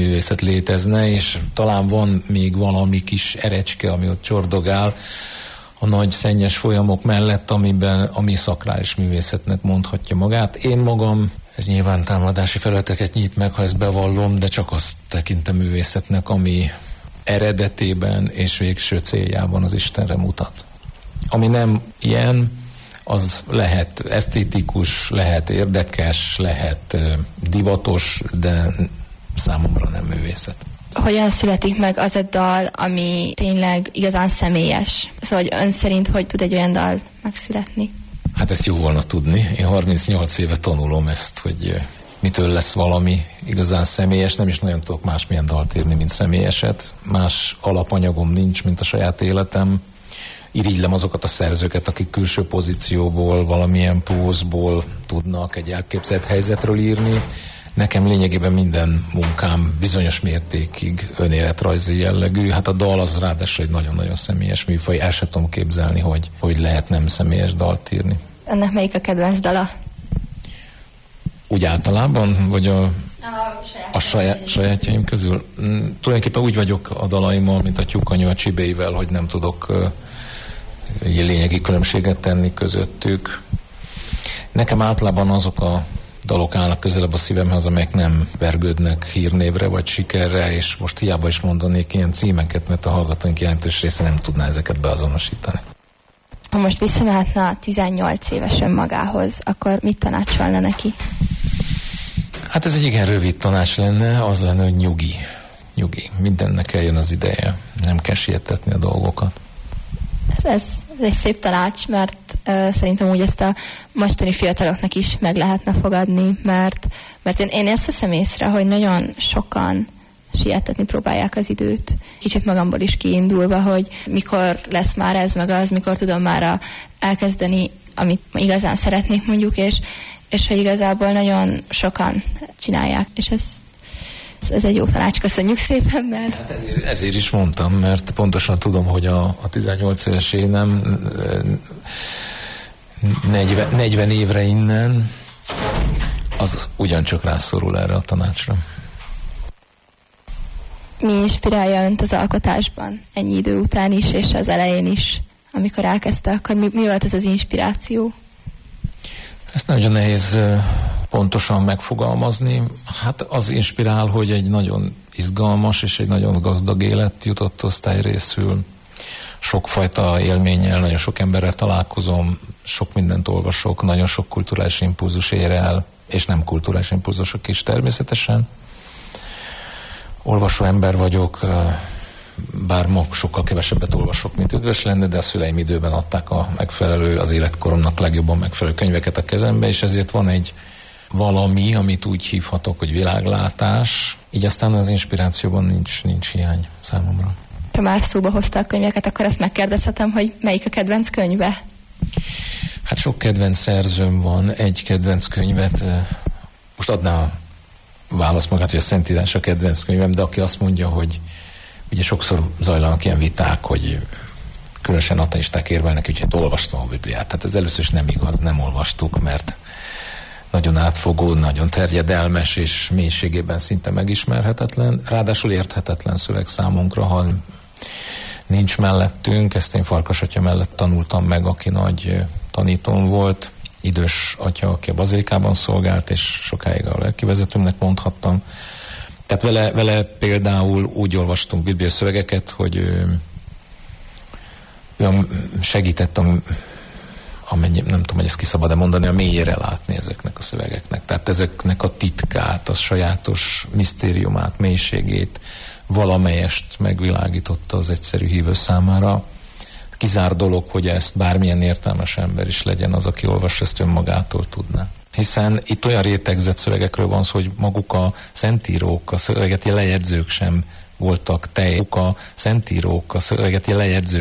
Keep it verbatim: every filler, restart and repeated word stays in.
művészet létezne, és talán van még valami kis erecske, ami ott csordogál a nagy szennyes folyamok mellett, amiben ami szakrális művészetnek mondhatja magát. Én magam, ez nyilván támadási felületeket nyit meg, ha ezt bevallom, de csak azt tekintem művészetnek, ami eredetében és végső céljában az Istenre mutat. Ami nem ilyen, az lehet esztétikus, lehet érdekes, lehet divatos, de számomra nem művészet. Hogyan születik meg az a dal, ami tényleg igazán személyes? Szóval, hogy ön szerint hogy tud egy olyan dal megszületni? Hát ezt jó volna tudni. Én harmincnyolc éve tanulom ezt, hogy mitől lesz valami igazán személyes. Nem is nagyon tudok másmilyen dalt írni, mint személyeset. Más alapanyagom nincs, mint a saját életem. Irigylem azokat a szerzőket, akik külső pozícióból, valamilyen pózból tudnak egy elképzelt helyzetről írni. Nekem lényegében minden munkám bizonyos mértékig önéletrajzi jellegű. Hát a dal az ráadásul egy nagyon-nagyon személyes műfaj. El sem tudom képzelni, hogy, hogy lehet nem személyes dalt írni. Önnek melyik a kedvenc dala? Úgy általában, vagy a, a, a saját, sajátjaim közül? Mm, tulajdonképpen úgy vagyok a dalaimmal, mint a tyúkanyó a csibéivel, hogy nem tudok uh, lényegi különbséget tenni közöttük. Nekem általában azok a dalok állnak közelebb a szívemhez, amelyek nem vergődnek hírnévre vagy sikerre, és most hiába is mondanék ilyen címeket, mert a hallgatóink jelentős része nem tudná ezeket beazonosítani. Ha most visszamehetne tizennyolc éves önmagához, akkor mit tanácsolna neki? Hát ez egy igen rövid tanács lenne, az lenne, hogy nyugi. Nyugi. Mindennek eljön az ideje. Nem kell sietetni a dolgokat. Ez, ez, ez egy szép tanács, mert uh, szerintem úgy ezt a mostani fiataloknak is meg lehetne fogadni, mert, mert én, én ezt veszem észre, hogy nagyon sokan sietetni próbálják az időt. Kicsit magamból is kiindulva, hogy mikor lesz már ez, meg az, mikor tudom már a, elkezdeni, amit igazán szeretnék mondjuk, és, és hogy igazából nagyon sokan csinálják, és ez, ez egy jó tanács, köszönjük szépen, mert... Hát ezért, ezért is mondtam, mert pontosan tudom, hogy a, a tizennyolc éves énem negyven, negyven évre innen az ugyancsak rászorul erre a tanácsra. Mi inspirálja önt az alkotásban? Ennyi idő után is, és az elején is, amikor elkezdte, akkor mi, mi volt ez az inspiráció? Ezt nagyon nehéz pontosan megfogalmazni. Hát az inspirál, hogy egy nagyon izgalmas és egy nagyon gazdag élet jutott osztály részül. Sokfajta élménnyel, nagyon sok emberrel találkozom, sok mindent olvasok, nagyon sok kulturális impulzus ér el, és nem kulturális impulzusok is természetesen. Olvasó ember vagyok, bár ma sokkal kevesebbet olvasok, mint üdvös lenne, de a szüleim időben adták a megfelelő, az életkoromnak legjobban megfelelő könyveket a kezembe, és ezért van egy valami, amit úgy hívhatok, hogy világlátás, így aztán az inspirációban nincs, nincs hiány számomra. Ha már szóba hozta a könyveket, akkor ezt megkérdezhetem, hogy melyik a kedvenc könyve? Hát sok kedvenc szerzőm van, egy kedvenc könyvet, most adná a válasz magát, hogy a Szentírás a kedvenc könyvem, de aki azt mondja, hogy ugye sokszor zajlanak ilyen viták, hogy különösen ateisták érvelnek, úgyhogy hát olvastam a Bibliát. Tehát ez először is nem igaz, nem olvastuk, mert nagyon átfogó, nagyon terjedelmes és mélységében szinte megismerhetetlen, ráadásul érthetetlen szöveg számunkra, ha nincs mellettünk. Ezt én Farkas atya mellett tanultam meg, aki nagy tanítón volt, idős atya, aki a bazilikában szolgált, és sokáig a lelkivezetőmnek mondhattam. Tehát vele, vele például úgy olvastunk bibliai szövegeket, hogy ő, ő segített, amennyi, nem tudom, hogy ezt ki szabad-e mondani, a mélyére látni ezeknek a szövegeknek. Tehát ezeknek a titkát, a sajátos misztériumát, mélységét, valamelyest megvilágította az egyszerű hívő számára. Kizár dolog, hogy ezt bármilyen értelmes ember is legyen az, aki olvassa, ezt önmagától tudná. Hiszen itt olyan rétegzett szövegekről van szó, hogy maguk a szentírók, a szövegeti lejegyzők sem voltak teljesek. A szentírók, a szövegeti lejegyzők